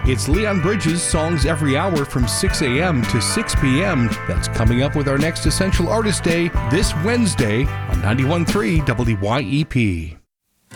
It's Leon Bridges' Songs Every Hour from 6 a.m. to 6 p.m. That's coming up with our next Essential Artist Day this Wednesday on 91.3 WYEP.